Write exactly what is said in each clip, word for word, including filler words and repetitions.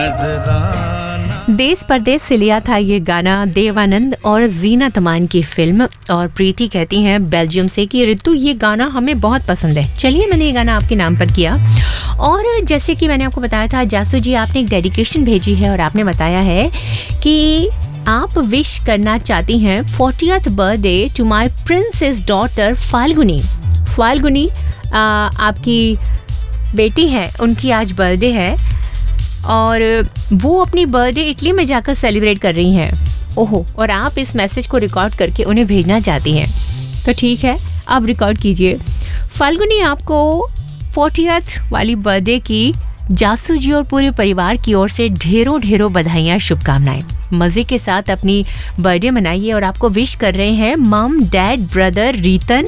देश परदेश से लिया था ये गाना देवानंद और जीनत अमान की फिल्म। और प्रीति कहती हैं बेल्जियम से कि ऋतु ये गाना हमें बहुत पसंद है। चलिए मैंने ये गाना आपके नाम पर किया। और जैसे कि मैंने आपको बताया था जासू जी, आपने एक डेडिकेशन भेजी है और आपने बताया है कि आप विश करना चाहती हैं fortieth birthday to my princess daughter Falguni. Falguni आपकी बेटी है, उनकी आज बर्थडे है और वो अपनी बर्थडे इटली में जाकर सेलिब्रेट कर रही हैं। ओहो, और आप इस मैसेज को रिकॉर्ड करके उन्हें भेजना चाहती हैं, तो ठीक है, आप रिकॉर्ड कीजिए। फाल्गुनी, आपको फोर्टियथ वाली बर्थडे की जासू जी और पूरे परिवार की ओर से ढेरों ढेरों बधाइयाँ, शुभकामनाएं। मज़े के साथ अपनी बर्थडे मनाइए। और आपको विश कर रहे हैं मम, डैड, ब्रदर रीतन,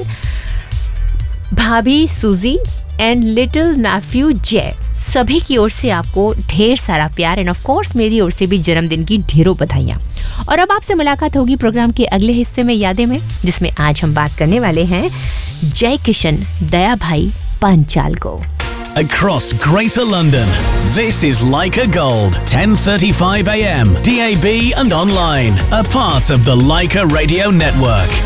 भाभी सूजी एंड लिटिल नेफ्यू जय। सभी की ओर से आपको ढेर सारा प्यार एंड ऑफ कोर्स मेरी ओर से भी जन्मदिन की ढेरों बधाइयाँ। और अब आपसे मुलाकात होगी प्रोग्राम के अगले हिस्से में यादें में, जिसमें आज हम बात करने वाले हैं जय किशन दया भाई पांचाल को। Across Greater London, this is Leica Gold, ten thirty-five a m, D A B and online, a part of the Leica Radio Network.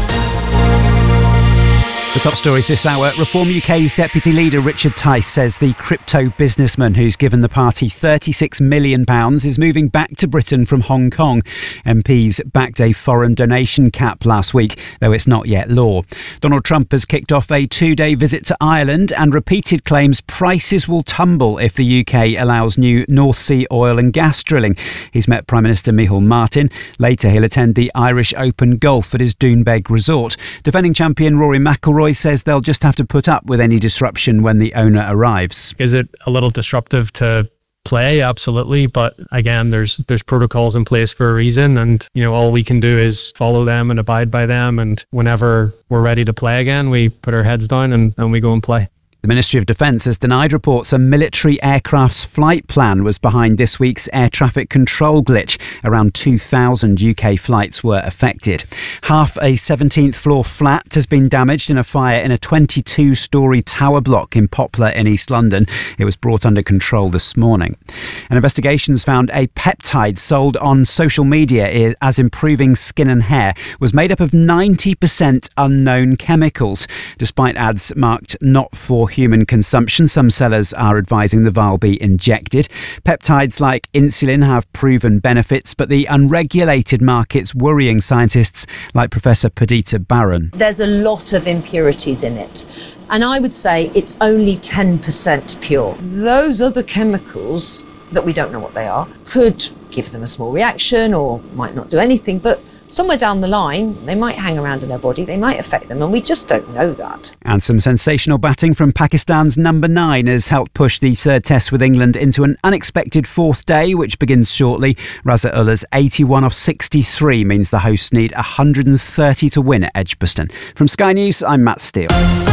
The top stories this hour. Reform U K's Deputy Leader Richard Tice says the crypto businessman who's given the party thirty-six million pounds is moving back to Britain from Hong Kong. M Ps backed a foreign donation cap last week, though it's not yet law. Donald Trump has kicked off a two-day visit to Ireland and repeated claims prices will tumble if the U K allows new North Sea oil and gas drilling. He's met Prime Minister Micheál Martin. Later he'll attend the Irish Open Golf at his Doonbeg resort. Defending champion Rory McIlroy says they'll just have to put up with any disruption when the owner arrives. Is it a little disruptive to play? Absolutely, but again, there's there's protocols in place for a reason, and you know all we can do is follow them and abide by them, and whenever we're ready to play again, we put our heads down and, and we go and play. The Ministry of Defence has denied reports a military aircraft's flight plan was behind this week's air traffic control glitch. Around two thousand U K flights were affected. Half a seventeenth floor flat has been damaged in a fire in a twenty-two storey tower block in Poplar in East London. It was brought under control this morning. And investigations found a peptide sold on social media as improving skin and hair was made up of ninety percent unknown chemicals. Despite ads marked not for human consumption, some sellers are advising the vial be injected. Peptides like insulin have proven benefits, but the unregulated market's worrying scientists like Professor Perdita Barron. There's a lot of impurities in it, and I would say it's only ten percent pure. Those other chemicals that we don't know what they are could give them a small reaction or might not do anything, but somewhere down the line, they might hang around in their body, they might affect them, and we just don't know that. And some sensational batting from Pakistan's number nine has helped push the third test with England into an unexpected fourth day, which begins shortly. Raza Ullah's eighty-one off sixty-three means the hosts need one hundred thirty to win at Edgbaston. From Sky News, I'm Matt Steele.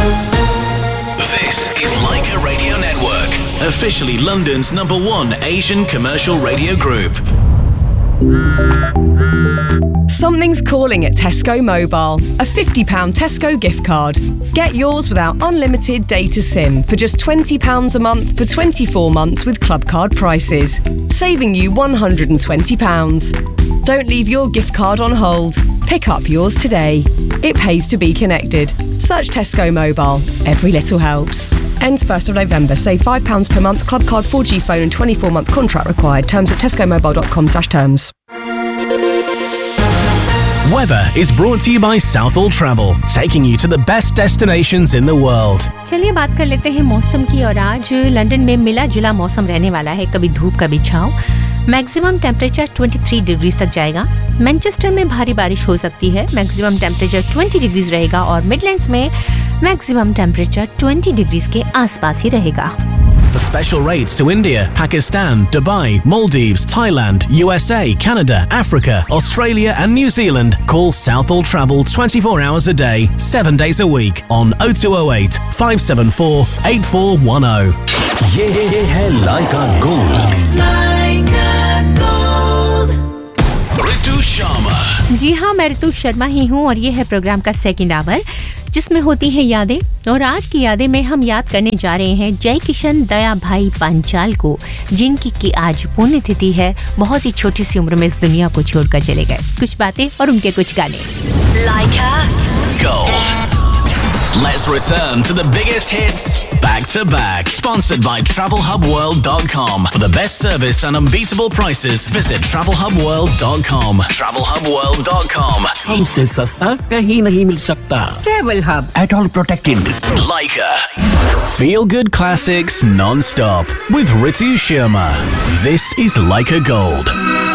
This is Leica Radio Network, officially London's number one Asian commercial radio group. Something's calling at Tesco Mobile. A fifty pounds Tesco gift card. Get yours without unlimited data SIM for just twenty pounds a month for twenty-four months with club card prices, saving you one hundred twenty pounds. Don't leave your gift card on hold. Pick up yours today. It pays to be connected. Search Tesco Mobile. Every little helps. Ends first of November. Save five pounds per month. Club card four G phone and twenty-four month contract required. Terms at tesco mobile dot com slash terms. Weather is brought to you by Southall Travel, taking you to the best destinations in the world. चलिए बात कर लेते हैं मौसम की। और आज London में मिला जुला मौसम रहने वाला है, कभी धूप कभी छांव। मैक्सिमम टेम्परेचर तेईस डिग्री तक जाएगा। मैनचेस्टर में भारी बारिश हो सकती है, मैक्सिमम टेम्परेचर बीस डिग्री रहेगा। और मिडलैंड्स में मैक्सिमम टेम्परेचर बीस डिग्री के आसपास ही रहेगा। For special rates to India, Pakistan, Dubai, Maldives, Thailand, U S A, Canada, Africa, Australia and New Zealand, call Southall Travel twenty-four hours a day, seven days a week on oh two oh eight, five seven four, eight four one oh. ये है Leica Gold. Leica Gold. Ritu Sharma. जी हाँ, मैं ऋतु शर्मा ही हूँ और ये है programme का second hour. जिसमें होती हैं यादें। और आज की यादें में हम याद करने जा रहे हैं जय किशन दया भाई पांचाल को, जिनकी की आज पुण्यतिथि है। बहुत ही छोटी सी उम्र में इस दुनिया को छोड़कर चले गए। कुछ बातें और उनके कुछ गाने। Laika Gold. Let's return to the biggest hits back to back. Sponsored by travel hub world dot com. For the best service and unbeatable prices, visit travel hub world dot com. travel hub world dot com. हमसे सस्ता कहीं नहीं मिल सकता। Travel Hub. At all protected. Laika. Feel good classics non-stop with Ritu Sharma. This is Laika Gold.